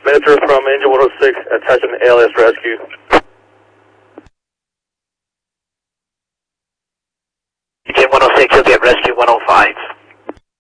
Manager from Engine 106, attaching ALS rescue. Engine 106, you'll be